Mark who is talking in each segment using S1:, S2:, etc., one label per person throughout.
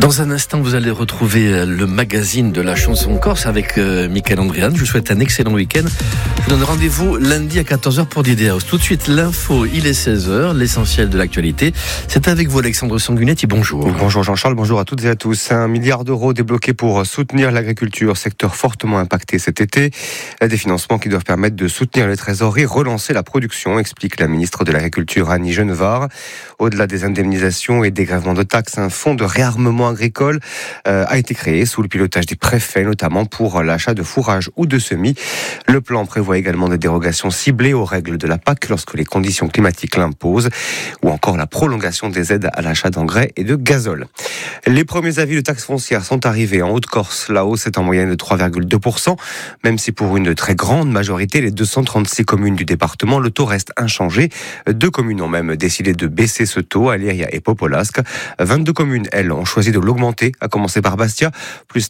S1: Dans un instant, vous allez retrouver le magazine de la chanson corse avec Michael Andrian. Je vous souhaite un excellent week-end. Je vous donne rendez-vous lundi à 14h pour Didier House. Tout de suite, l'info, il est 16h, l'essentiel de l'actualité. C'est avec vous, Alexandre Sanguinetti. Bonjour.
S2: Bonjour Jean-Charles, bonjour à toutes et à tous. 1 milliard d'euros débloqués pour soutenir l'agriculture, secteur fortement impacté cet été. Des financements qui doivent permettre de soutenir les trésoreries, relancer la production, explique la ministre de l'Agriculture Annie Genevard. Au-delà des indemnisations et dégrèvements de taxes, un fonds de réarmement agricole a été créé sous le pilotage des préfets, notamment pour l'achat de fourrage ou de semis. Le plan prévoit également des dérogations ciblées aux règles de la PAC lorsque les conditions climatiques l'imposent, ou encore la prolongation des aides à l'achat d'engrais et de gazole. Les premiers avis de taxes foncières sont arrivés en Haute-Corse. La hausse est en moyenne de 3,2%, même si pour une très grande majorité, les 236 communes du département, le taux reste inchangé. 2 communes ont même décidé de baisser ce taux, Aléria et Popolasque. 22 communes, elles, ont choisi de l'augmenter, à commencer par Bastia, plus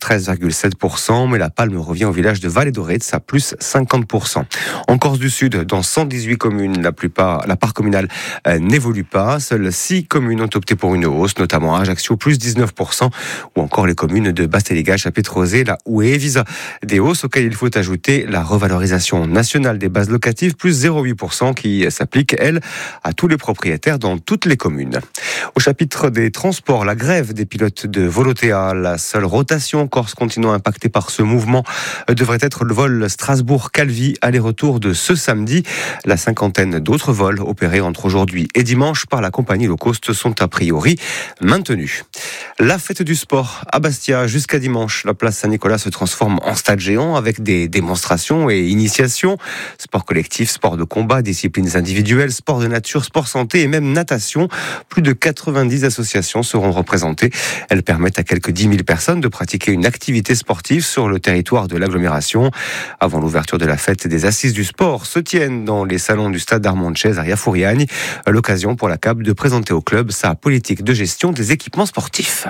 S2: 13,7%, mais la palme revient au village de Vallée-d'Oretz à plus 50%. En Corse du Sud, dans 118 communes, la part communale n'évolue pas. Seules 6 communes ont opté pour une hausse, notamment Ajaccio, plus 19%, ou encore les communes de Basse-Télégache, Pétrosé, La Houé et Visa. Des hausses auxquelles il faut ajouter la revalorisation nationale des bases locatives, plus 0,8%, qui s'applique, elle, à tous les propriétaires dans toutes les communes. Au chapitre des transports, la grève des pilotes de Volotea, la seule rotation Corse continent impactée par ce mouvement, devrait être le vol Strasbourg-Calvi, aller-retour de ce samedi. La cinquantaine d'autres vols opérés entre aujourd'hui et dimanche par la compagnie low cost sont a priori maintenus. La fête du sport à Bastia jusqu'à dimanche. La place Saint-Nicolas se transforme en stade géant avec des démonstrations et initiations. Sport collectif, sport de combat, disciplines individuelles, sport de nature, sport santé et même natation. Plus de 90 associations seront représentées. Elles permettent à quelques 10 000 personnes de pratiquer une activité sportive sur le territoire de l'agglomération. Avant l'ouverture de la fête, des assises du sport se tiennent dans les salons du stade Armonches à Riafouriagne. L'occasion pour la CAP de présenter au club sa politique de gestion des équipements sportifs.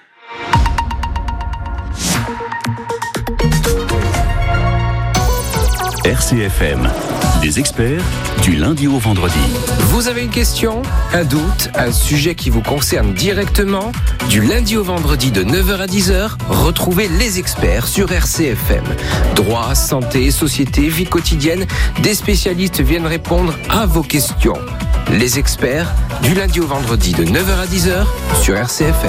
S3: RCFM, les experts du lundi au vendredi.
S4: Vous avez une question, un doute, un sujet qui vous concerne directement? Du lundi au vendredi de 9h à 10h, retrouvez les experts sur RCFM. Droit, santé, société, vie quotidienne, des spécialistes viennent répondre à vos questions. Les experts, du lundi au vendredi de 9h à 10h sur RCFM.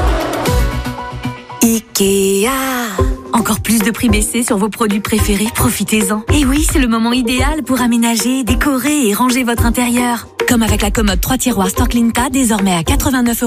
S5: Ikea. Encore plus de prix baissés sur vos produits préférés, profitez-en. Et oui, c'est le moment idéal pour aménager, décorer et ranger votre intérieur. Comme avec la commode 3 tiroirs Storklinka, désormais à 89 €.